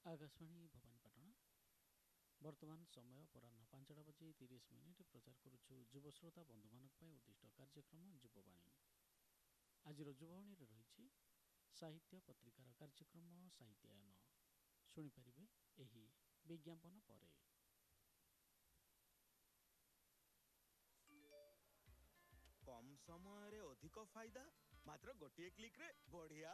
आकाशवाणी भवानीपाटना वर्तमान समय अपराह 5टा बजे 30 मिनिट प्रचार करुछु युव श्रोता बंधु मानक उद्दिष्ट कार्यक्रम युववाणी। आज युववाणी रही साहित्य पत्रिकार कार्यक्रम साहित्यायन शुणिपारे यही विज्ञापन परे। कम समय रे अधिक फायदा मात्र गोटे क्लिक रे बढ़िया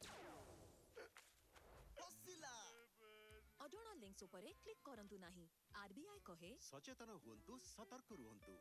अडोना लिंक्स उपरे क्लिक करंतु नाही। आरबीआई कहे सचेतन हुंतु सतर्क रुहंतु।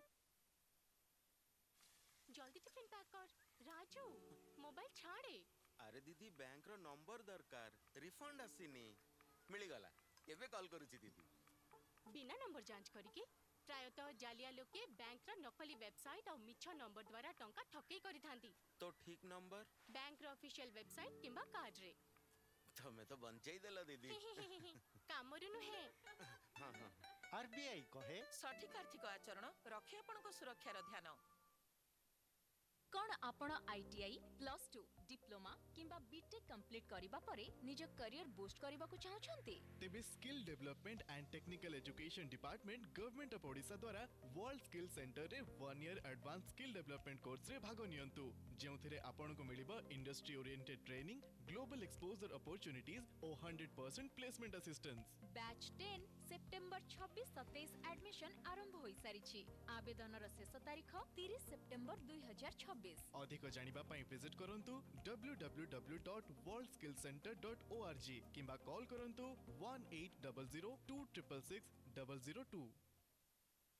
जल्दी टिफिन पैक कर राजू, मोबाइल छाड़े। अरे दीदी बैंक रो नंबर दरकार, रिफंड आसीनी मिली गला। केबे कॉल करूची दीदी? बिना नंबर जांच करिके प्रायतः जालिया लोके बैंक रो नकली वेबसाइट और मिछ नंबर द्वारा टंका ठकेई करि थांती। तो ठीक नंबर बैंक रो ऑफिशियल वेबसाइट किंबा कार्ड रे। तमे तो बंचाई देला दीदी। कामरु नुहे। हां हां। आरबीआई कहे सठिक आर्थिक आचरण रखे आपनको सुरक्षार ध्यान। कौन आपण आईटीआई प्लस 2 डिप्लोमा किंबा बीटेक कंप्लीट करिबा परे निज करियर बूस्ट करबा को चाहछंती? तेबे skill development and technical education department government of Odisha द्वारा वर्ल्ड स्किल सेंटर रे 1 year advance skill development course रे भाग नियंतु, जेउथिरे आपनको मिलिबो industry oriented training, global exposure opportunities और 100% placement assistance. Batch 10 September 26-27 admission आरंभ होई सारिछि। आवेदनर शेष तारीख 30 सेप्टेम्बर 2026। अधिक जानिबा पई विजिट करंतु www.worldskillcenter.org किंबा कॉल करंतु 1800 266 002।